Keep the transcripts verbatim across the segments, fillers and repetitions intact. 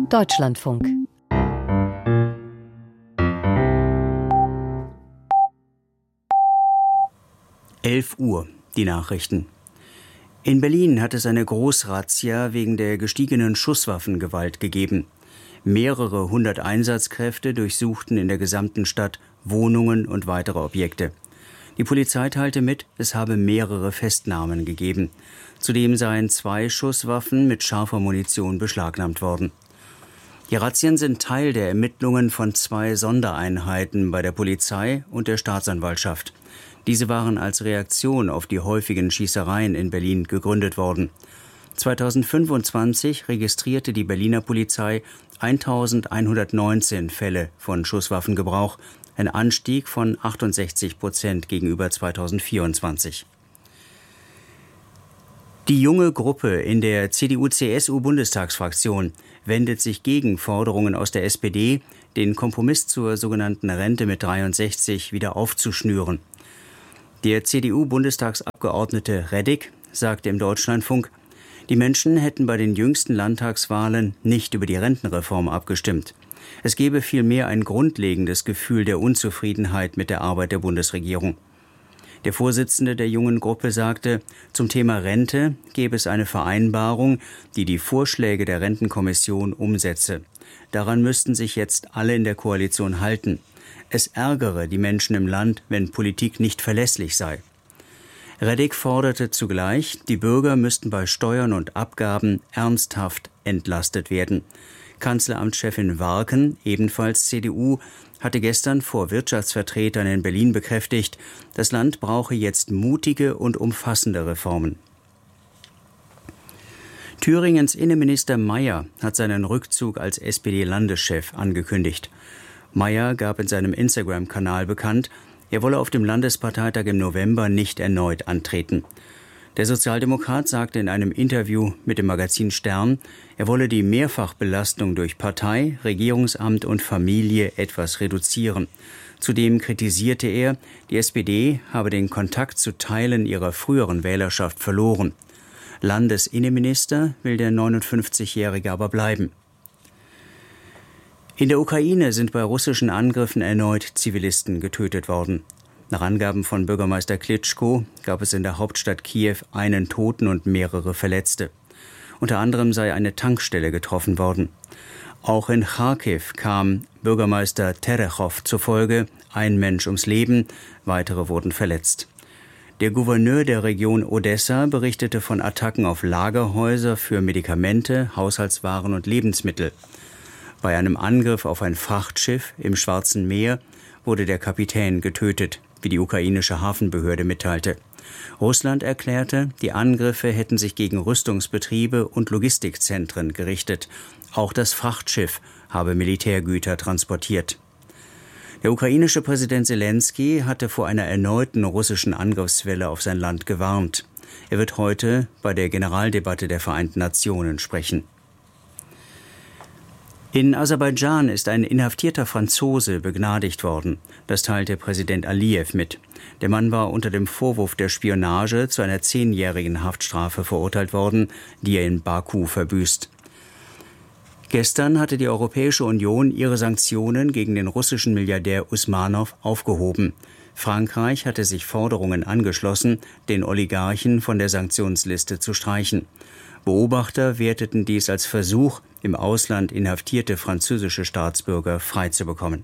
Deutschlandfunk. elf Uhr, die Nachrichten. In Berlin hat es eine Großrazzia wegen der gestiegenen Schusswaffengewalt gegeben. Mehrere hundert Einsatzkräfte durchsuchten in der gesamten Stadt Wohnungen und weitere Objekte. Die Polizei teilte mit, es habe mehrere Festnahmen gegeben. Zudem seien zwei Schusswaffen mit scharfer Munition beschlagnahmt worden. Die Razzien sind Teil der Ermittlungen von zwei Sondereinheiten bei der Polizei und der Staatsanwaltschaft. Diese waren als Reaktion auf die häufigen Schießereien in Berlin gegründet worden. zweitausendfünfundzwanzig registrierte die Berliner Polizei eintausendeinhundertneunzehn Fälle von Schusswaffengebrauch, ein Anstieg von achtundsechzig Prozent gegenüber zweitausendvierundzwanzig. Die junge Gruppe in der C D U C S U-Bundestagsfraktion wendet sich gegen Forderungen aus der S P D, den Kompromiss zur sogenannten Rente mit dreiundsechzig wieder aufzuschnüren. Der C D U-Bundestagsabgeordnete Reddick sagte im Deutschlandfunk, die Menschen hätten bei den jüngsten Landtagswahlen nicht über die Rentenreform abgestimmt. Es gebe vielmehr ein grundlegendes Gefühl der Unzufriedenheit mit der Arbeit der Bundesregierung. Der Vorsitzende der jungen Gruppe sagte, zum Thema Rente gebe es eine Vereinbarung, die die Vorschläge der Rentenkommission umsetze. Daran müssten sich jetzt alle in der Koalition halten. Es ärgere die Menschen im Land, wenn Politik nicht verlässlich sei. Reddick forderte zugleich, die Bürger müssten bei Steuern und Abgaben ernsthaft entlastet werden. Kanzleramtschefin Warken, ebenfalls C D U, hatte gestern vor Wirtschaftsvertretern in Berlin bekräftigt, das Land brauche jetzt mutige und umfassende Reformen. Thüringens Innenminister Mayer hat seinen Rückzug als S P D-Landeschef angekündigt. Mayer gab in seinem Instagram-Kanal bekannt, er wolle auf dem Landesparteitag im November nicht erneut antreten. Der Sozialdemokrat sagte in einem Interview mit dem Magazin Stern, er wolle die Mehrfachbelastung durch Partei, Regierungsamt und Familie etwas reduzieren. Zudem kritisierte er, die S P D habe den Kontakt zu Teilen ihrer früheren Wählerschaft verloren. Landesinnenminister will der neunundfünfzigjährige aber bleiben. In der Ukraine sind bei russischen Angriffen erneut Zivilisten getötet worden. Nach Angaben von Bürgermeister Klitschko gab es in der Hauptstadt Kiew einen Toten und mehrere Verletzte. Unter anderem sei eine Tankstelle getroffen worden. Auch in Charkiw kam Bürgermeister Terechow zufolge ein Mensch ums Leben, weitere wurden verletzt. Der Gouverneur der Region Odessa berichtete von Attacken auf Lagerhäuser für Medikamente, Haushaltswaren und Lebensmittel. Bei einem Angriff auf ein Frachtschiff im Schwarzen Meer wurde der Kapitän getötet, wie die ukrainische Hafenbehörde mitteilte. Russland erklärte, die Angriffe hätten sich gegen Rüstungsbetriebe und Logistikzentren gerichtet. Auch das Frachtschiff habe Militärgüter transportiert. Der ukrainische Präsident Selenskyj hatte vor einer erneuten russischen Angriffswelle auf sein Land gewarnt. Er wird heute bei der Generaldebatte der Vereinten Nationen sprechen. In Aserbaidschan ist ein inhaftierter Franzose begnadigt worden. Das teilte Präsident Aliyev mit. Der Mann war unter dem Vorwurf der Spionage zu einer zehnjährigen Haftstrafe verurteilt worden, die er in Baku verbüßt. Gestern hatte die Europäische Union ihre Sanktionen gegen den russischen Milliardär Usmanow aufgehoben. Frankreich hatte sich Forderungen angeschlossen, den Oligarchen von der Sanktionsliste zu streichen. Beobachter werteten dies als Versuch, im Ausland inhaftierte französische Staatsbürger freizubekommen.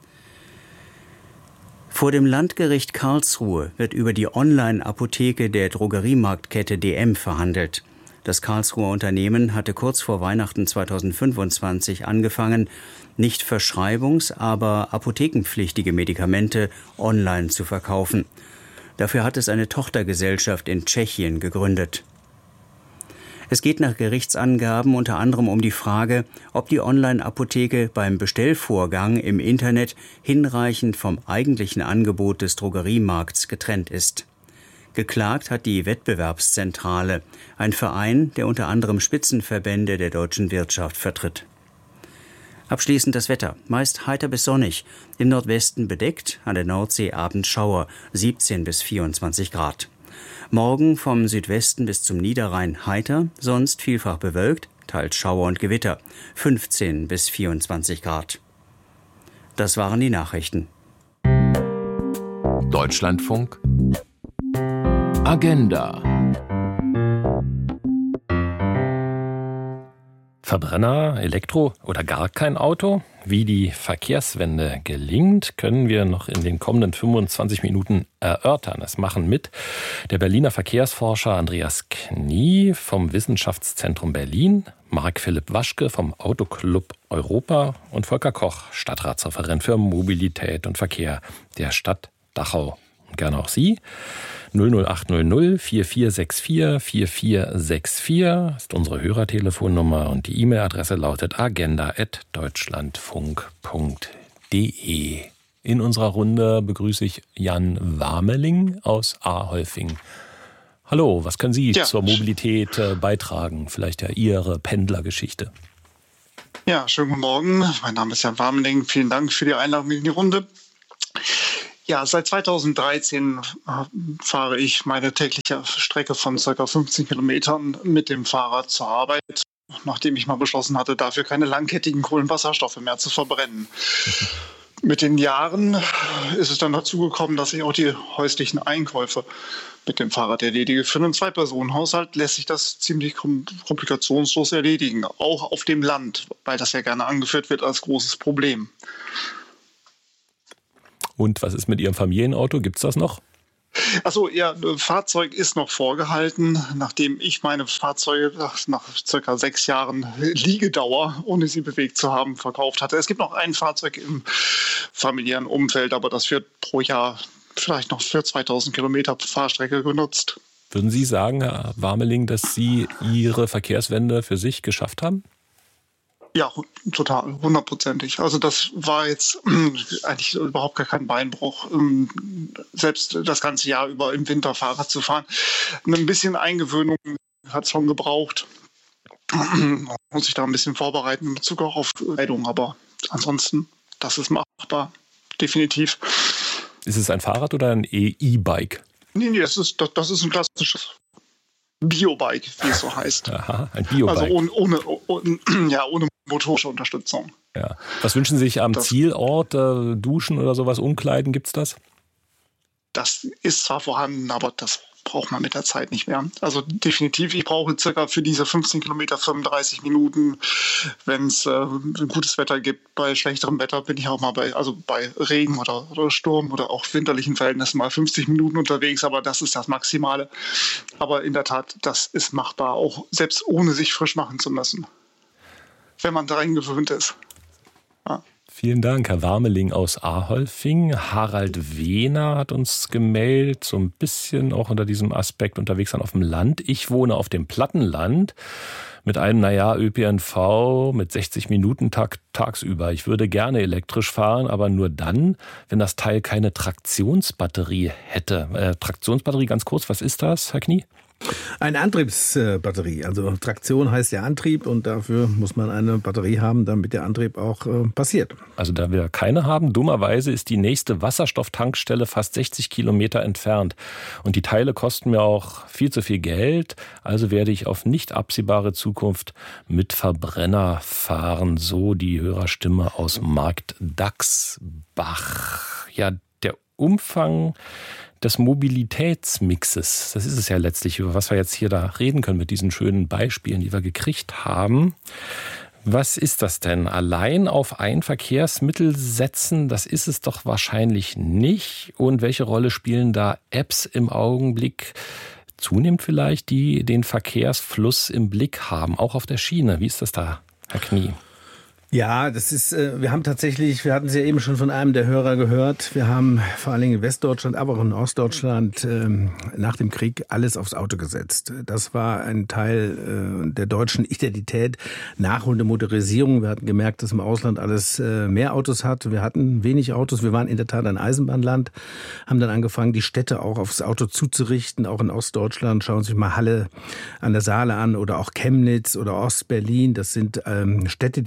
Vor dem Landgericht Karlsruhe wird über die Online-Apotheke der Drogeriemarktkette D M verhandelt. Das Karlsruher Unternehmen hatte kurz vor Weihnachten zweitausendfünfundzwanzig angefangen, nicht verschreibungs-, aber apothekenpflichtige Medikamente online zu verkaufen. Dafür hat es eine Tochtergesellschaft in Tschechien gegründet. Es geht nach Gerichtsangaben unter anderem um die Frage, ob die Online-Apotheke beim Bestellvorgang im Internet hinreichend vom eigentlichen Angebot des Drogeriemarkts getrennt ist. Geklagt hat die Wettbewerbszentrale, ein Verein, der unter anderem Spitzenverbände der deutschen Wirtschaft vertritt. Abschließend das Wetter. Meist heiter bis sonnig. Im Nordwesten bedeckt, an der Nordsee abends Schauer, siebzehn bis vierundzwanzig Grad. Morgen vom Südwesten bis zum Niederrhein heiter, sonst vielfach bewölkt, teils Schauer und Gewitter, fünfzehn bis vierundzwanzig Grad. Das waren die Nachrichten. Deutschlandfunk Agenda. Verbrenner, Elektro oder gar kein Auto? Wie die Verkehrswende gelingt, können wir noch in den kommenden fünfundzwanzig Minuten erörtern. Es machen mit der Berliner Verkehrsforscher Andreas Knie vom Wissenschaftszentrum Berlin, Marc-Philipp Waschke vom Autoclub Europa und Volker Koch, Stadtratsreferent für Mobilität und Verkehr der Stadt Dachau. Und gerne auch Sie. null null acht null null vier vier sechs vier vier vier sechs vier ist unsere Hörertelefonnummer und die E-Mail-Adresse lautet agenda at deutschlandfunk punkt de. In unserer Runde begrüße ich Jan Warmeling aus Aholfing. Hallo, was können Sie ja zur Mobilität äh, beitragen? Vielleicht ja Ihre Pendlergeschichte. Ja, schönen guten Morgen. Mein Name ist Jan Warmeling. Vielen Dank für die Einladung in die Runde. Ja, seit zweitausenddreizehn fahre ich meine tägliche Strecke von ca. fünfzehn Kilometern mit dem Fahrrad zur Arbeit, nachdem ich mal beschlossen hatte, dafür keine langkettigen Kohlenwasserstoffe mehr zu verbrennen. Mit den Jahren ist es dann dazu gekommen, dass ich auch die häuslichen Einkäufe mit dem Fahrrad erledige. Für einen Zwei-Personen-Haushalt lässt sich das ziemlich komplikationslos erledigen, auch auf dem Land, weil das ja gerne angeführt wird als großes Problem. Und was ist mit Ihrem Familienauto? Gibt es das noch? Achso, ja, Fahrzeug ist noch vorgehalten, nachdem ich meine Fahrzeuge nach circa sechs Jahren Liegedauer, ohne sie bewegt zu haben, verkauft hatte. Es gibt noch ein Fahrzeug im familiären Umfeld, aber das wird pro Jahr vielleicht noch für zweitausend Kilometer Fahrstrecke genutzt. Würden Sie sagen, Herr Warmeling, dass Sie Ihre Verkehrswende für sich geschafft haben? Ja, total, hundertprozentig. Also das war jetzt eigentlich überhaupt gar kein Beinbruch, selbst das ganze Jahr über im Winter Fahrrad zu fahren. Ein bisschen Eingewöhnung hat es schon gebraucht. Man muss sich da ein bisschen vorbereiten in Bezug auch auf Kleidung, aber ansonsten, das ist machbar, definitiv. Ist es ein Fahrrad oder ein E-Bike? Nee, nee, das ist, das, das ist ein klassisches Biobike, wie es so heißt. Aha, ein Biobike. Also ohne, ohne, ohne, ja, ohne motorische Unterstützung. Ja. Was wünschen Sie sich am das, Zielort? Äh, Duschen oder sowas, umkleiden, gibt's das? Das ist zwar vorhanden, aber das braucht man mit der Zeit nicht mehr. Also definitiv, ich brauche circa für diese fünfzehn Kilometer fünfunddreißig Minuten, wenn es äh, gutes Wetter gibt. Bei schlechterem Wetter bin ich auch mal bei, also bei Regen oder, oder Sturm oder auch winterlichen Verhältnissen mal fünfzig Minuten unterwegs, aber das ist das Maximale. Aber in der Tat, das ist machbar, auch selbst ohne sich frisch machen zu müssen, wenn man daran gewöhnt ist. Ja. Vielen Dank, Herr Warmeling aus Aholfing. Harald Wehner hat uns gemeldet, so ein bisschen auch unter diesem Aspekt unterwegs sein auf dem Land. Ich wohne auf dem Plattenland mit einem, naja, Ö P N V mit sechzig Minuten Takt tagsüber. Ich würde gerne elektrisch fahren, aber nur dann, wenn das Teil keine Traktionsbatterie hätte. Äh, Traktionsbatterie, ganz kurz, was ist das, Herr Knie? Eine Antriebsbatterie, also Traktion heißt ja Antrieb und dafür muss man eine Batterie haben, damit der Antrieb auch äh, passiert. Also da wir keine haben, dummerweise ist die nächste Wasserstofftankstelle fast sechzig Kilometer entfernt und die Teile kosten mir auch viel zu viel Geld, also werde ich auf nicht absehbare Zukunft mit Verbrenner fahren, so die Hörerstimme aus Marktdaxbach. Ja, der Umfang des Mobilitätsmixes, das ist es ja letztlich, über was wir jetzt hier da reden können mit diesen schönen Beispielen, die wir gekriegt haben. Was ist das denn? Allein auf ein Verkehrsmittel setzen, das ist es doch wahrscheinlich nicht. Und welche Rolle spielen da Apps im Augenblick? Zunehmend vielleicht, die den Verkehrsfluss im Blick haben, auch auf der Schiene. Wie ist das da, Herr Knie? Ja, das ist, wir haben tatsächlich, wir hatten es ja eben schon von einem der Hörer gehört, wir haben vor allen Dingen in Westdeutschland, aber auch in Ostdeutschland nach dem Krieg alles aufs Auto gesetzt. Das war ein Teil der deutschen Identität, nachholende Motorisierung. Wir hatten gemerkt, dass im Ausland alles mehr Autos hat. Wir hatten wenig Autos, wir waren in der Tat ein Eisenbahnland, haben dann angefangen, die Städte auch aufs Auto zuzurichten, auch in Ostdeutschland. Schauen Sie sich mal Halle an der Saale an oder auch Chemnitz oder Ostberlin. Das sind Städte, die schon damals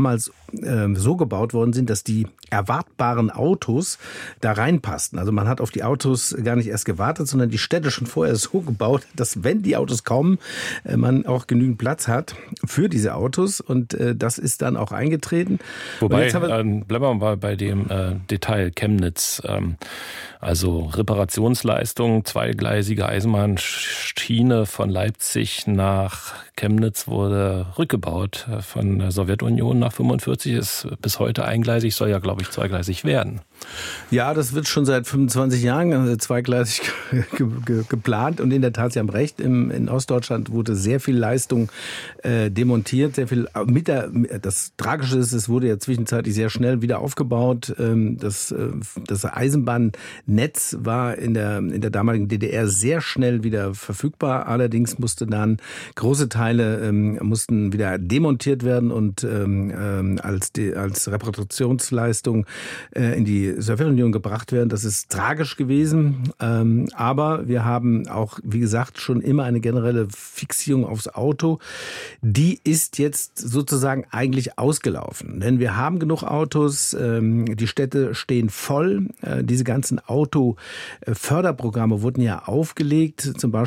damals äh, so gebaut worden sind, dass die erwartbaren Autos da reinpassten. Also man hat auf die Autos gar nicht erst gewartet, sondern die Städte schon vorher so gebaut, dass wenn die Autos kommen, äh, man auch genügend Platz hat für diese Autos. Und äh, das ist dann auch eingetreten. Wobei, wir, äh, bleiben wir mal bei dem äh, Detail Chemnitz. Ähm, also Reparationsleistung, zweigleisige Eisenbahnschiene von Leipzig nach Chemnitz wurde rückgebaut von der Sowjetunion nach fünfundvierzig, ist bis heute eingleisig, soll ja, glaube ich, zweigleisig werden. Ja, das wird schon seit fünfundzwanzig Jahren zweigleisig ge- ge- geplant und in der Tat, Sie haben recht, im, in Ostdeutschland wurde sehr viel Leistung äh, demontiert, sehr viel mit der, das Tragische ist, es wurde ja zwischenzeitlich sehr schnell wieder aufgebaut. Ähm, das, äh, das Eisenbahnnetz war in der, in der damaligen D D R sehr schnell wieder verfügbar, allerdings musste dann große Teile ähm, mussten wieder demontiert werden und ähm, als, die, als Reparationsleistung äh, in die Sowjetunion gebracht werden. Das ist tragisch gewesen, ähm, aber wir haben auch, wie gesagt, schon immer eine generelle Fixierung aufs Auto. Die ist jetzt sozusagen eigentlich ausgelaufen, denn wir haben genug Autos, ähm, die Städte stehen voll. Äh, diese ganzen Autoförderprogramme wurden ja aufgelegt, zum Beispiel